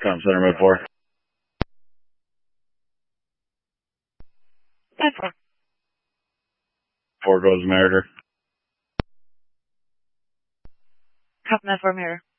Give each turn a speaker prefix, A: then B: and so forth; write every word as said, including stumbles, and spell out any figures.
A: Com Center, mode four.
B: Mode four.
A: Four goes America.
B: Copy, mode four, mirror.